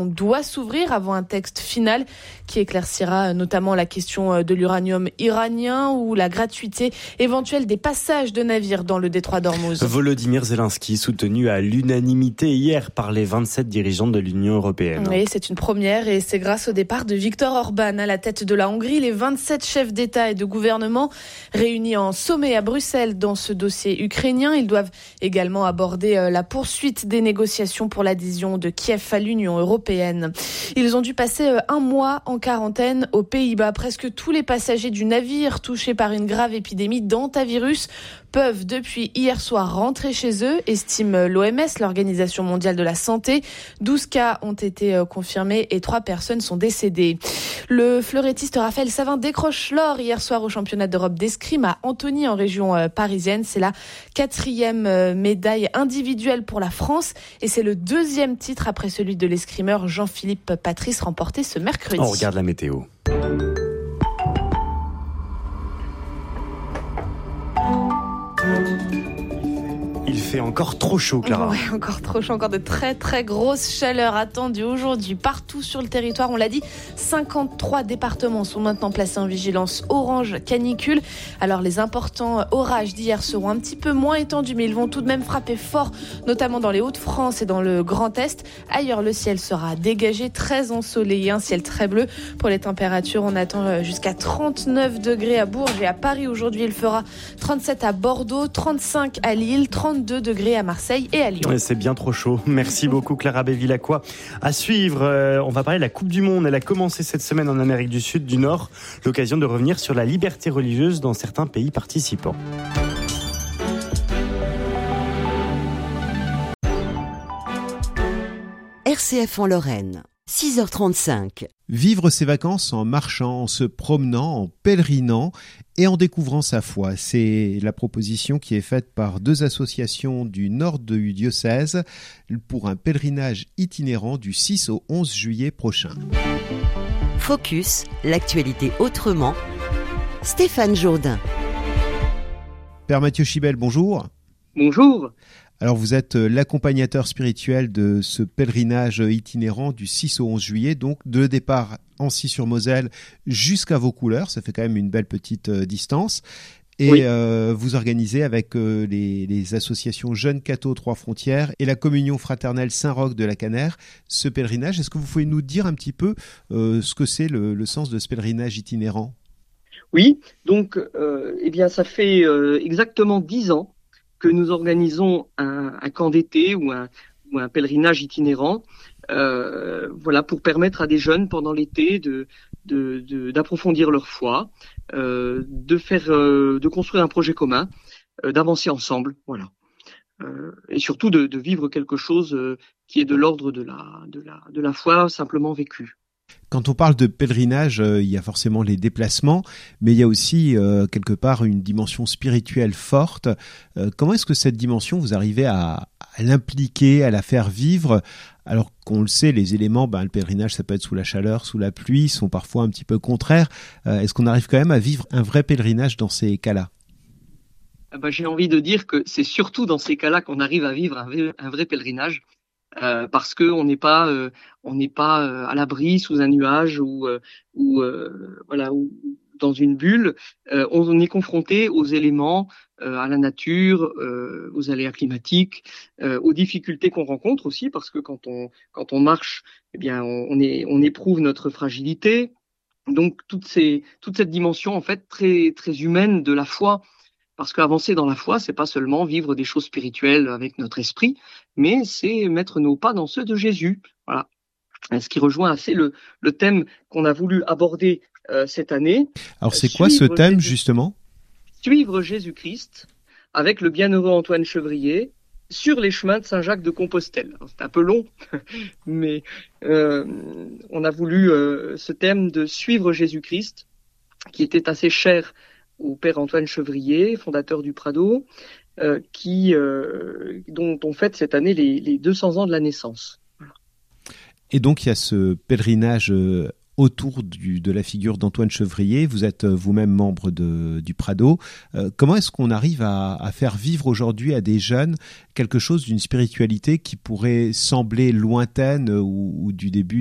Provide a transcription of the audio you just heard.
doit s'ouvrir avant un texte final qui éclaircira notamment la question de l'uranium iranien ou la gratuité éventuelle des passages de navires dans le détroit d'Ormuz. Volodymyr Zelensky soutenu à l'unanimité hier par les 27 dirigeants de l'Union européenne. Oui, c'est une première et c'est grâce au départ de Viktor Orban à la tête de la Hongrie. Les 27 chefs d'État et de gouvernement réunis en sommet à Bruxelles dans ce dossier ukrainien. Ils doivent également aborder la poursuite des négociations pour l'adhésion de Kiev à l'Union européenne. Ils ont dû passer un mois en quarantaine aux Pays-Bas. Presque tous les passagers du navire touchés par une grave épidémie d'hantavirus peuvent depuis hier soir rentrer chez eux, estime l'OMS, l'Organisation mondiale de la santé. 12 cas ont été confirmés et 3 personnes sont décédées. Le fleurettiste Raphaël Savin décroche l'or hier soir au championnat d'Europe d'escrime à Antony en région parisienne. C'est la 4e médaille individuelle pour la France et c'est le 2e titre après celui de l'escrimeur Jean-Philippe Patrice remporté ce mercredi. On regarde la météo. Il fait encore trop chaud, Clara. Ouais, encore trop chaud, encore de très très grosses chaleurs attendues aujourd'hui partout sur le territoire. On l'a dit, 53 départements sont maintenant placés en vigilance orange canicule. Alors les importants orages d'hier seront un petit peu moins étendus, mais ils vont tout de même frapper fort, notamment dans les Hauts-de-France et dans le Grand Est. Ailleurs, le ciel sera dégagé, très ensoleillé, un ciel très bleu. Pour les températures, on attend jusqu'à 39 degrés à Bourges et à Paris. Aujourd'hui, il fera 37 à Bordeaux, 35 à Lille, 32 degrés à Marseille et à Lyon. Ouais, c'est bien trop chaud. Merci beaucoup Clara Bévilacqua. À suivre, on va parler de la Coupe du Monde. Elle a commencé cette semaine en Amérique du Sud, du Nord. L'occasion de revenir sur la liberté religieuse dans certains pays participants. RCF en Lorraine, 6h35. Vivre ses vacances en marchant, en se promenant, en pèlerinant et en découvrant sa foi. C'est la proposition qui est faite par 2 associations du nord du diocèse pour un pèlerinage itinérant du 6 au 11 juillet prochain. Focus, l'actualité autrement. Stéphane Jourdain. Père Mathieu Chibel, bonjour. Bonjour. Alors vous êtes l'accompagnateur spirituel de ce pèlerinage itinérant du 6 au 11 juillet, donc de départ Ancy-sur-Moselle jusqu'à Vaucouleurs, ça fait quand même une belle petite distance. Et oui. Vous organisez avec les associations Jeunes Cathos Trois Frontières et la Communion Fraternelle Saint-Roch de la Canère ce pèlerinage. Est-ce que vous pouvez nous dire un petit peu ce que c'est le sens de ce pèlerinage itinérant ? Oui, donc ça fait exactement 10 ans que nous organisons un camp d'été ou un pèlerinage itinérant, pour permettre à des jeunes pendant l'été d'approfondir leur foi, de construire un projet commun, d'avancer ensemble, voilà, et surtout de vivre quelque chose qui est de l'ordre de la foi simplement vécue. Quand on parle de pèlerinage, il y a forcément les déplacements, mais il y a aussi quelque part une dimension spirituelle forte. Comment est-ce que cette dimension, vous arrivez à l'impliquer, à la faire vivre ? Alors qu'on le sait, les éléments, le pèlerinage, ça peut être sous la chaleur, sous la pluie, sont parfois un petit peu contraires. Est-ce qu'on arrive quand même à vivre un vrai pèlerinage dans ces cas-là ? J'ai envie de dire que c'est surtout dans ces cas-là qu'on arrive à vivre un vrai pèlerinage. Parce que on n'est pas à l'abri sous un nuage ou dans une bulle. On est confronté aux éléments, à la nature, aux aléas climatiques, aux difficultés qu'on rencontre aussi, parce que quand on marche, on éprouve notre fragilité. Donc toute cette dimension en fait très très humaine de la foi. Parce qu'avancer dans la foi, c'est pas seulement vivre des choses spirituelles avec notre esprit, mais c'est mettre nos pas dans ceux de Jésus. Voilà. Ce qui rejoint assez le thème qu'on a voulu aborder cette année. Alors c'est quoi ce thème justement ? Suivre Jésus-Christ avec le bienheureux Antoine Chevrier sur les chemins de Saint-Jacques de Compostelle. Alors, c'est un peu long, mais on a voulu ce thème de suivre Jésus-Christ, qui était assez cher au père Antoine Chevrier, fondateur du Prado, dont on fête cette année les 200 ans de la naissance. Voilà. Et donc il y a ce pèlerinage autour de la figure d'Antoine Chevrier. Vous êtes vous-même membre du Prado. Comment est-ce qu'on arrive à faire vivre aujourd'hui à des jeunes quelque chose d'une spiritualité qui pourrait sembler lointaine ou du début